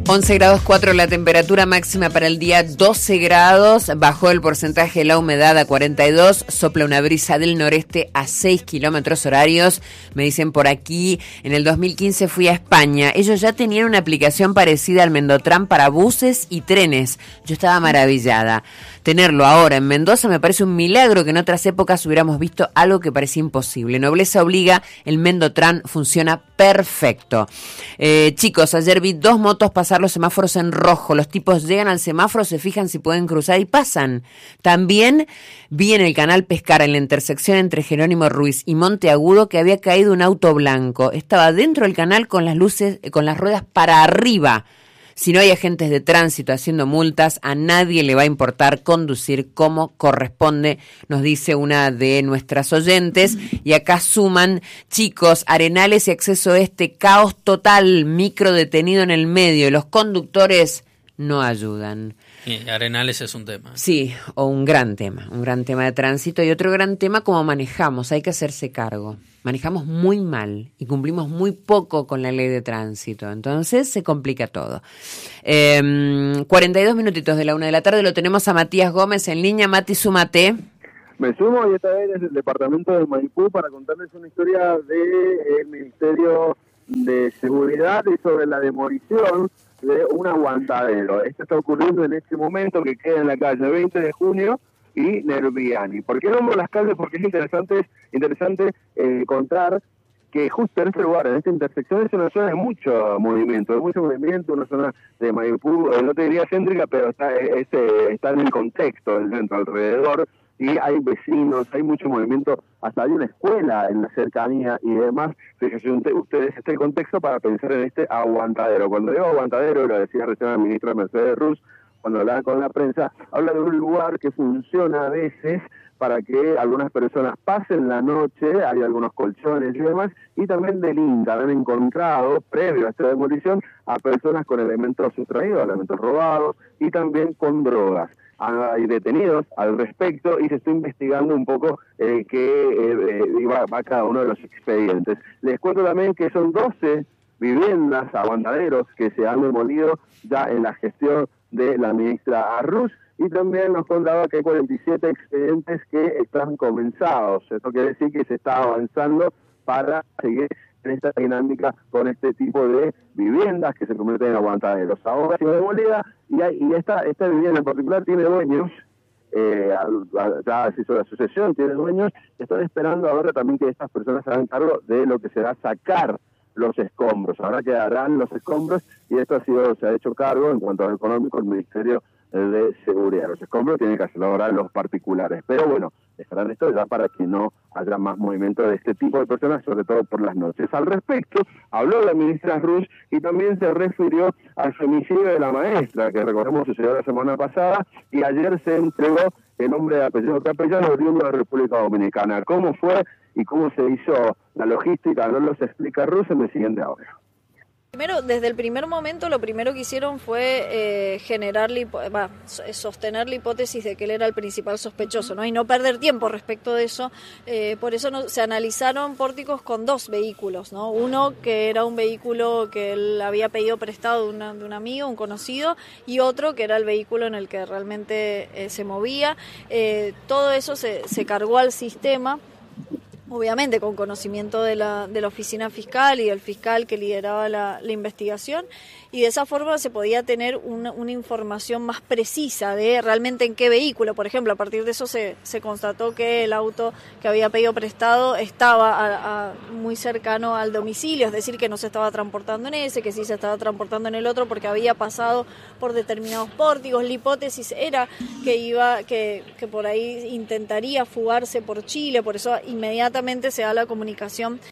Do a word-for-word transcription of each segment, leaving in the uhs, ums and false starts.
once grados cuatro la temperatura máxima para el día, doce grados, bajó el porcentaje de la humedad a cuarenta y dos, sopla una brisa del noreste a seis kilómetros horarios. Me dicen por aquí, en el dos mil quince fui a España, ellos ya tenían una aplicación parecida al Mendotran para buses y trenes. Yo estaba maravillada. Tenerlo ahora en Mendoza me parece un milagro que en otras épocas hubiéramos visto algo que parecía imposible. Nobleza obliga, el Mendotran funciona perfecto. Eh, chicos, ayer vi dos motos pasar los semáforos en rojo. Los tipos llegan al semáforo, se fijan si pueden cruzar y pasan. También vi en el canal Pescar, en la intersección entre Jerónimo Ruiz y Monteagudo, que había caído un auto blanco. Estaba dentro del canal con las luces, con las ruedas para arriba. Si no hay agentes de tránsito haciendo multas, a nadie le va a importar conducir como corresponde, nos dice una de nuestras oyentes. Y acá suman, chicos, Arenales y acceso este, caos total, micro detenido en el medio, los conductores no ayudan. Y Arenales es un tema. Sí, o un gran tema, un gran tema de tránsito y otro gran tema como manejamos, hay que hacerse cargo. Manejamos muy mal y cumplimos muy poco con la ley de tránsito, entonces se complica todo. Eh, cuarenta y dos minutitos de la una de la tarde, lo tenemos a Matías Gómez en línea. Mati, súmate. Me sumo y esta vez desde el departamento de Maipú para contarles una historia del Ministerio de Seguridad y sobre la demolición de un aguantadero. Esto está ocurriendo en este momento, que queda en la calle veinte de junio y Nerviani. ¿Por qué nombro las calles? Porque es interesante, interesante eh, contar que justo en este lugar, en esta intersección, es una zona de mucho movimiento, de mucho movimiento, una zona de Maipú, eh, no te diría céntrica, pero está, es, eh, está en el contexto del centro, alrededor, y hay vecinos, hay mucho movimiento, hasta hay una escuela en la cercanía y demás. Fíjense ustedes este contexto para pensar en este aguantadero. Cuando digo aguantadero, lo decía recién la ministra Mercedes Ruz, cuando hablaba con la prensa, habla de un lugar que funciona a veces para que algunas personas pasen la noche, hay algunos colchones y demás, y también delincan, han encontrado, previo a esta demolición, a personas con elementos sustraídos, elementos robados, y también con drogas. Hay detenidos al respecto y se está investigando un poco eh, qué eh, eh, va, va cada uno de los expedientes. Les cuento también que son doce viviendas, aguantaderos, que se han demolido ya en la gestión de la ministra Arruz, y también nos contaba que hay cuarenta y siete expedientes que están comenzados. Esto quiere decir que se está avanzando para seguir en esta dinámica con este tipo de viviendas que se convierten en aguantaderos. Ahora se demolida y, hay, y esta, esta vivienda en particular tiene dueños, eh, ya se hizo la sucesión, tiene dueños, están esperando ahora también que estas personas se hagan cargo de lo que será sacar los escombros. Ahora quedarán los escombros y esto ha sido, se ha hecho cargo en cuanto a lo económico el Ministerio de Seguridad. Los escombros tienen que hacerlo ahora los particulares, pero bueno, dejarán esto ya para que no haya más movimiento de este tipo de personas, sobre todo por las noches. Al respecto, habló la ministra Ruz y también se refirió al femicidio de la maestra, que recordemos sucedió la semana pasada, y ayer se entregó el hombre de apellido Capellano, oriundo de la República Dominicana. ¿Cómo fue y cómo se hizo la logística? No los explica Ruz en el siguiente audio. Primero, desde el primer momento, lo primero que hicieron fue eh, generar, la, bah, sostener la hipótesis de que él era el principal sospechoso, ¿no? Y no perder tiempo respecto de eso. Eh, por eso no, se analizaron pórticos con dos vehículos, ¿no? Uno que era un vehículo que él había pedido prestado de, una, de un amigo, un conocido, y otro que era el vehículo en el que realmente eh, se movía. Eh, todo eso se, se cargó al sistema. Obviamente con conocimiento de la, de la oficina fiscal y del fiscal que lideraba la, la investigación, y de esa forma se podía tener una, una información más precisa de realmente en qué vehículo. Por ejemplo, a partir de eso se, se constató que el auto que había pedido prestado estaba a, a, muy cercano al domicilio, es decir, que no se estaba transportando en ese, que sí se estaba transportando en el otro porque había pasado por determinados pórticos. La hipótesis era que iba, que, que por ahí intentaría fugarse por Chile, por eso inmediatamente se da la comunicación.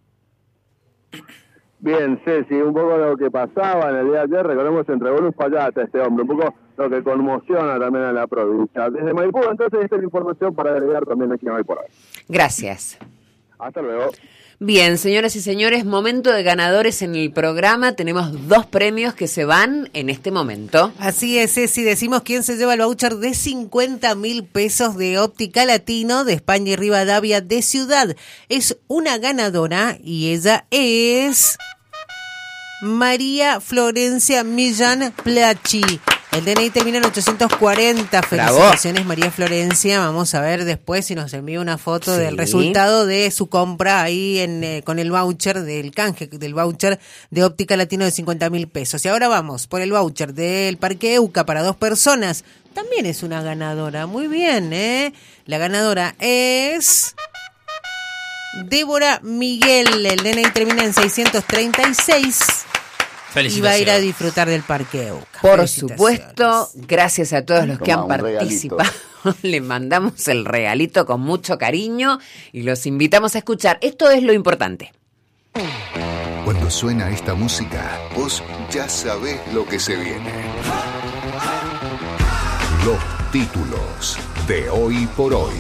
Bien, Ceci, un poco lo que pasaba en el día de ayer, recordemos, se entregó Luz Payata, este hombre, un poco lo que conmociona también a la provincia. Desde Maipú, entonces, esta es la información para agregar también aquí en Maipú. Gracias. Hasta luego. Bien, señoras y señores, momento de ganadores en el programa. Tenemos dos premios que se van en este momento. Así es, Ceci, decimos quién se lleva el voucher de cincuenta mil pesos de Óptica Latino de España y Rivadavia de Ciudad. Es una ganadora y ella es... María Florencia Millán Plachi. El D N I termina en ochocientos cuarenta. Felicitaciones, Bravo. María Florencia. Vamos a ver después si nos envía una foto sí. del resultado de su compra ahí en eh, con el voucher del canje, del voucher de Óptica Latino de cincuenta mil pesos. Y ahora vamos por el voucher del Parque Euca para dos personas. También es una ganadora. Muy bien, ¿eh? La ganadora es Débora Miguel. El D N I termina en seiscientos treinta y seis. Y va a ir a disfrutar del Parque Euca. Por supuesto, gracias a todos los que han participado. Le mandamos el regalito con mucho cariño y los invitamos a escuchar. Esto es lo importante. Cuando suena esta música, vos ya sabés lo que se viene. Los títulos de Hoy por Hoy.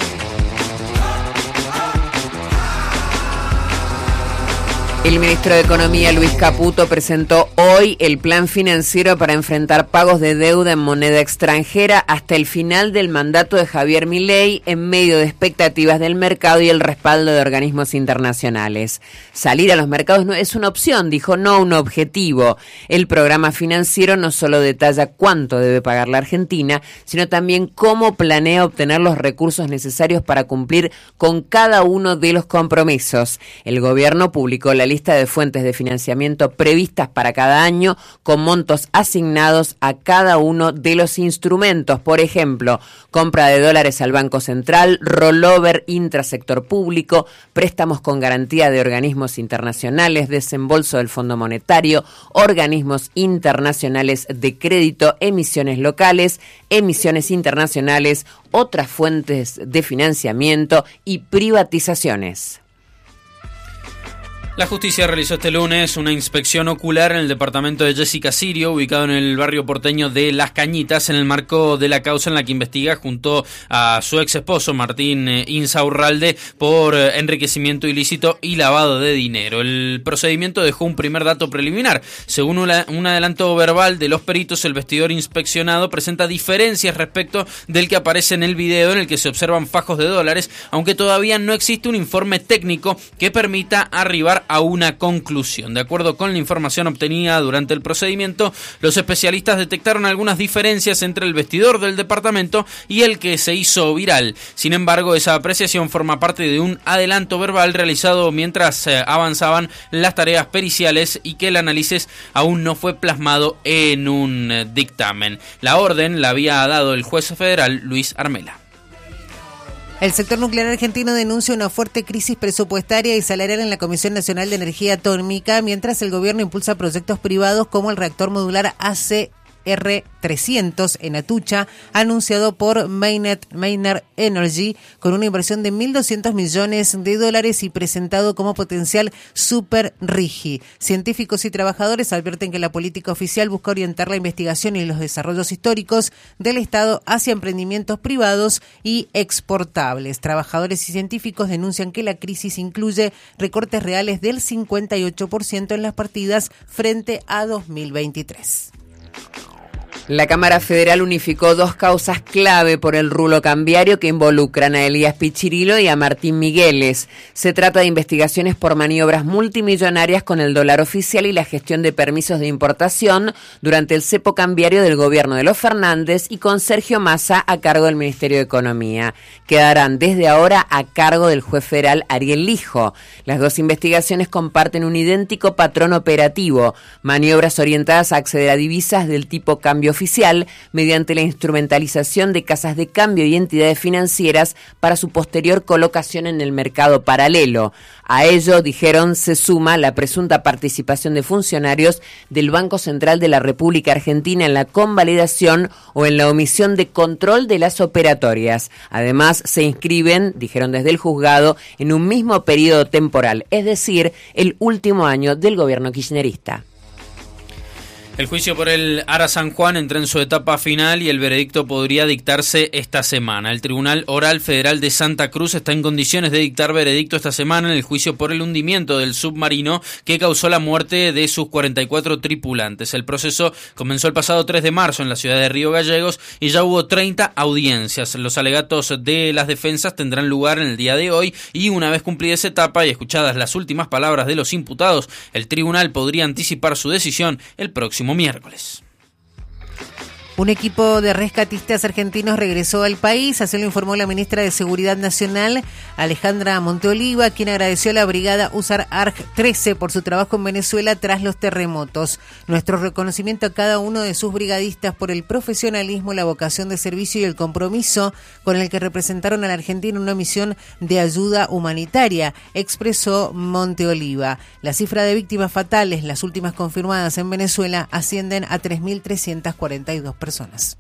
El ministro de Economía, Luis Caputo, presentó hoy el plan financiero para enfrentar pagos de deuda en moneda extranjera hasta el final del mandato de Javier Milei, en medio de expectativas del mercado y el respaldo de organismos internacionales. Salir a los mercados no es una opción, dijo, no un objetivo. El programa financiero no solo detalla cuánto debe pagar la Argentina, sino también cómo planea obtener los recursos necesarios para cumplir con cada uno de los compromisos. El gobierno publicó la lista de fuentes de financiamiento previstas para cada año con montos asignados a cada uno de los instrumentos. Por ejemplo, compra de dólares al Banco Central, rollover intrasector público, préstamos con garantía de organismos internacionales, desembolso del Fondo Monetario, organismos internacionales de crédito, emisiones locales, emisiones internacionales, otras fuentes de financiamiento y privatizaciones. La justicia realizó este lunes una inspección ocular en el departamento de Jessica Sirio, ubicado en el barrio porteño de Las Cañitas, en el marco de la causa en la que investiga junto a su ex esposo Martín Insaurralde por enriquecimiento ilícito y lavado de dinero. El procedimiento dejó un primer dato preliminar. Según una, un adelanto verbal de los peritos, el vestidor inspeccionado presenta diferencias respecto del que aparece en el video, en el que se observan fajos de dólares, aunque todavía no existe un informe técnico que permita arribar a una conclusión. De acuerdo con la información obtenida durante el procedimiento, los especialistas detectaron algunas diferencias entre el vestidor del departamento y el que se hizo viral. Sin embargo, esa apreciación forma parte de un adelanto verbal realizado mientras eh, avanzaban las tareas periciales y que el análisis aún no fue plasmado en un eh, dictamen. La orden la había dado el juez federal Luis Armela. El sector nuclear argentino denuncia una fuerte crisis presupuestaria y salarial en la Comisión Nacional de Energía Atómica, mientras el gobierno impulsa proyectos privados como el reactor modular A C R trescientos en Atucha, anunciado por Maynard, Maynard Energy, con una inversión de mil doscientos millones de dólares y presentado como potencial super rigi. Científicos y trabajadores advierten que la política oficial busca orientar la investigación y los desarrollos históricos del Estado hacia emprendimientos privados y exportables. Trabajadores y científicos denuncian que la crisis incluye recortes reales del cincuenta y ocho por ciento en las partidas frente a dos mil veintitrés. La Cámara Federal unificó dos causas clave por el rulo cambiario que involucran a Elías Pichirilo y a Martín Migueles. Se trata de investigaciones por maniobras multimillonarias con el dólar oficial y la gestión de permisos de importación durante el cepo cambiario del gobierno de los Fernández y con Sergio Massa a cargo del Ministerio de Economía. Quedarán desde ahora a cargo del juez federal Ariel Lijo. Las dos investigaciones comparten un idéntico patrón operativo, maniobras orientadas a acceder a divisas del tipo cambio oficial mediante la instrumentalización de casas de cambio y entidades financieras para su posterior colocación en el mercado paralelo. A ello, dijeron, se suma la presunta participación de funcionarios del Banco Central de la República Argentina en la convalidación o en la omisión de control de las operatorias. Además, se inscriben, dijeron desde el juzgado, en un mismo periodo temporal, es decir, el último año del gobierno kirchnerista. El juicio por el Ara San Juan entra en su etapa final y el veredicto podría dictarse esta semana. El Tribunal Oral Federal de Santa Cruz está en condiciones de dictar veredicto esta semana en el juicio por el hundimiento del submarino que causó la muerte de sus cuarenta y cuatro tripulantes. El proceso comenzó el pasado tres de marzo en la ciudad de Río Gallegos y ya hubo treinta audiencias. Los alegatos de las defensas tendrán lugar en el día de hoy y una vez cumplida esa etapa y escuchadas las últimas palabras de los imputados, el tribunal podría anticipar su decisión el próximo miércoles. Un equipo de rescatistas argentinos regresó al país, así lo informó la ministra de Seguridad Nacional, Alejandra Monteoliva, quien agradeció a la brigada U S A R A R G trece por su trabajo en Venezuela tras los terremotos. Nuestro reconocimiento a cada uno de sus brigadistas por el profesionalismo, la vocación de servicio y el compromiso con el que representaron a la Argentina en una misión de ayuda humanitaria, expresó Monteoliva. La cifra de víctimas fatales, las últimas confirmadas en Venezuela, ascienden a tres mil trescientas cuarenta y dos personas. personas.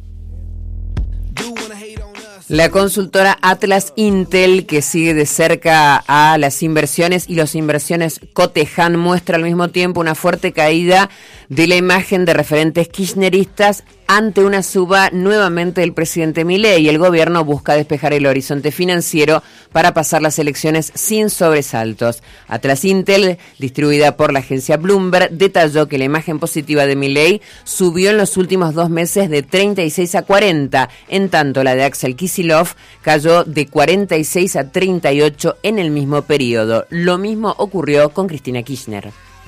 La consultora Atlas Intel, que sigue de cerca a las inversiones y las inversiones Cotejan, muestra al mismo tiempo una fuerte caída de la imagen de referentes kirchneristas ante una suba nuevamente del presidente Milei. El gobierno busca despejar el horizonte financiero para pasar las elecciones sin sobresaltos. Atlas Intel, distribuida por la agencia Bloomberg, detalló que la imagen positiva de Milei subió en los últimos dos meses de treinta y seis a cuarenta, en tanto la de Axel Kicillof cayó de cuarenta y seis a treinta y ocho en el mismo periodo. Lo mismo ocurrió con Cristina Kirchner.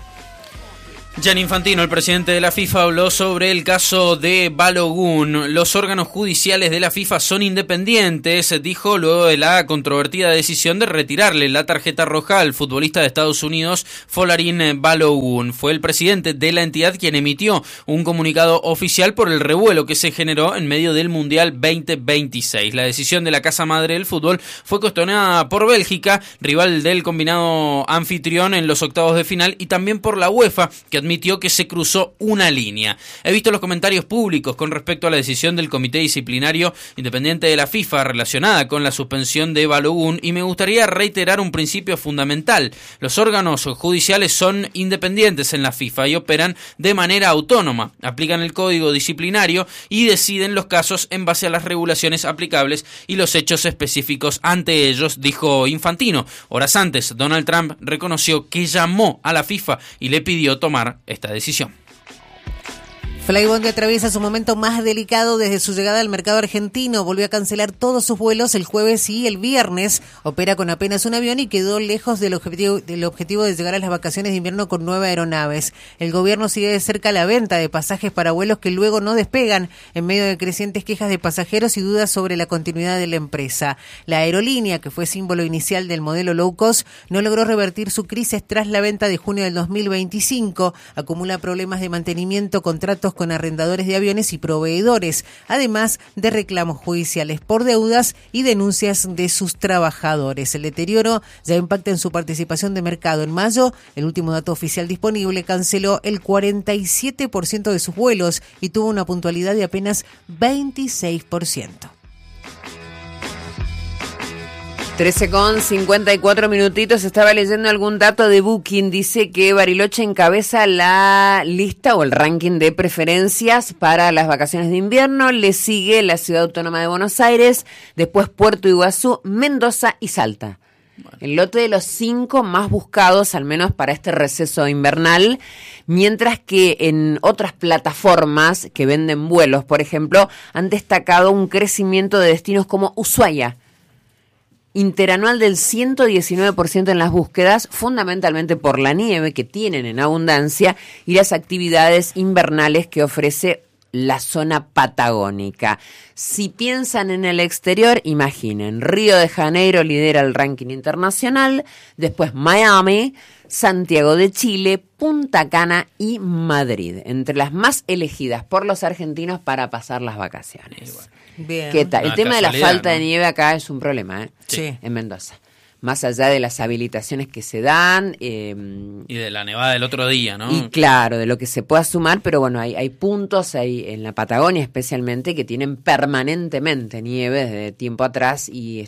Gianni Infantino, el presidente de la FIFA, habló sobre el caso de Balogun. Los órganos judiciales de la FIFA son independientes, dijo luego de la controvertida decisión de retirarle la tarjeta roja al futbolista de Estados Unidos, Folarin Balogun. Fue el presidente de la entidad quien emitió un comunicado oficial por el revuelo que se generó en medio del Mundial veinte veintiséis. La decisión de la Casa Madre del Fútbol fue cuestionada por Bélgica, rival del combinado anfitrión en los octavos de final, y también por la UEFA, que admitió que se cruzó una línea. He visto los comentarios públicos con respecto a la decisión del Comité Disciplinario Independiente de la FIFA relacionada con la suspensión de Balogun y me gustaría reiterar un principio fundamental. Los órganos judiciales son independientes en la FIFA y operan de manera autónoma, aplican el código disciplinario y deciden los casos en base a las regulaciones aplicables y los hechos específicos ante ellos, dijo Infantino. Horas antes, Donald Trump reconoció que llamó a la FIFA y le pidió tomar esta decisión. Flybondi atraviesa su momento más delicado desde su llegada al mercado argentino. Volvió a cancelar todos sus vuelos el jueves y el viernes. Opera con apenas un avión y quedó lejos del objetivo, del objetivo de llegar a las vacaciones de invierno con nueve aeronaves. El gobierno sigue de cerca la venta de pasajes para vuelos que luego no despegan, en medio de crecientes quejas de pasajeros y dudas sobre la continuidad de la empresa. La aerolínea, que fue símbolo inicial del modelo low cost, no logró revertir su crisis tras la venta de junio del dos mil veinticinco. Acumula problemas de mantenimiento, contratos con arrendadores de aviones y proveedores, además de reclamos judiciales por deudas y denuncias de sus trabajadores. El deterioro ya impacta en su participación de mercado. En mayo, el último dato oficial disponible, canceló el cuarenta y siete por ciento de sus vuelos y tuvo una puntualidad de apenas veintiséis por ciento. trece con cincuenta y cuatro minutitos. Estaba leyendo algún dato de Booking. Dice que Bariloche encabeza la lista o el ranking de preferencias para las vacaciones de invierno. Le sigue la Ciudad Autónoma de Buenos Aires, después Puerto Iguazú, Mendoza y Salta. El lote de los cinco más buscados, al menos para este receso invernal, mientras que en otras plataformas que venden vuelos, por ejemplo, han destacado un crecimiento de destinos como Ushuaia, interanual del ciento diecinueve por ciento en las búsquedas, fundamentalmente por la nieve que tienen en abundancia y las actividades invernales que ofrece la zona patagónica. Si piensan en el exterior, imaginen, Río de Janeiro lidera el ranking internacional, después Miami, Santiago de Chile, Punta Cana y Madrid, entre las más elegidas por los argentinos para pasar las vacaciones. Bien. ¿Qué tal? El Una tema de la falta ¿no? de nieve acá es un problema, ¿eh? Sí. En Mendoza. Más allá de las habilitaciones que se dan. Eh, y de la nevada del otro día, ¿no? Y claro, de lo que se pueda sumar, pero bueno, hay, hay puntos ahí en la Patagonia especialmente que tienen permanentemente nieve desde tiempo atrás y esto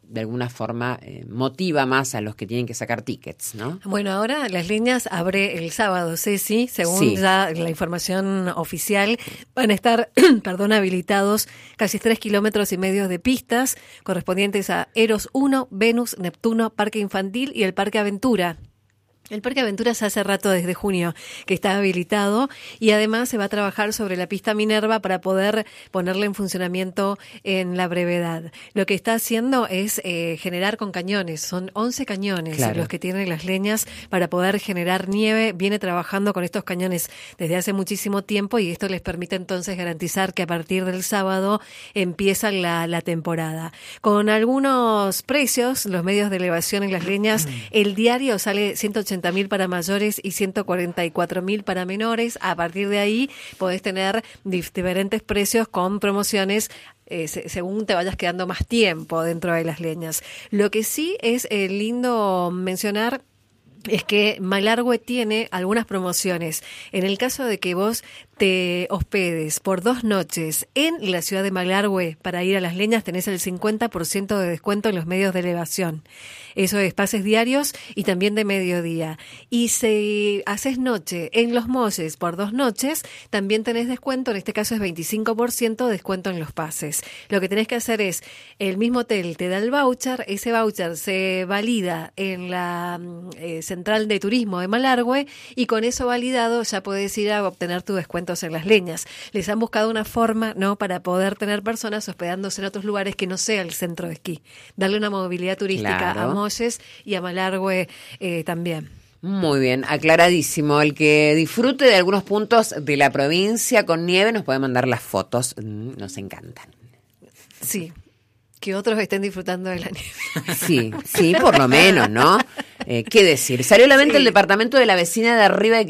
de alguna forma eh, motiva más a los que tienen que sacar tickets, ¿no? Bueno, ahora Las Leñas abre el sábado, Ceci, según Sí. ya la información oficial, van a estar, perdón, habilitados casi tres kilómetros y medio de pistas correspondientes a Eros uno, Venus, Neptuno, Parque Infantil y el Parque Aventura. El Parque Aventuras hace rato, desde junio, que está habilitado y además se va a trabajar sobre la pista Minerva para poder ponerla en funcionamiento en la brevedad. Lo que está haciendo es eh, generar con cañones. Son once cañones Claro. los que tienen Las Leñas para poder generar nieve. Viene trabajando con estos cañones desde hace muchísimo tiempo y esto les permite entonces garantizar que a partir del sábado empieza la, la temporada. Con algunos precios, los medios de elevación en Las Leñas, el diario sale ciento ochenta mil para mayores y ciento cuarenta y cuatro mil para menores. A partir de ahí podés tener dif- diferentes precios con promociones eh, se- según te vayas quedando más tiempo dentro de Las Leñas. Lo que sí es eh, lindo mencionar es que Malargüe tiene algunas promociones. En el caso de que vos te hospedes por dos noches en la ciudad de Malargüe para ir a Las Leñas, tenés el cincuenta por ciento de descuento en los medios de elevación. Eso es pases diarios y también de mediodía. Y si haces noche en Los Molles por dos noches, también tenés descuento, en este caso es veinticinco por ciento de descuento en los pases. Lo que tenés que hacer es, el mismo hotel te da el voucher, ese voucher se valida en la eh, central de turismo de Malargüe y con eso validado ya podés ir a obtener tu descuento en Las Leñas. Les han buscado una forma, ¿no?, para poder tener personas hospedándose en otros lugares que no sea el centro de esquí. Darle una movilidad turística Claro. a Molles y a Malargüe eh, también. Muy bien, aclaradísimo. El que disfrute de algunos puntos de la provincia con nieve nos puede mandar las fotos. Mm, Nos encantan. Sí, que otros estén disfrutando de la nieve. Sí, sí, por lo menos, ¿no? Eh, ¿Qué decir? Salió a la venta Sí. el departamento de la vecina de arriba de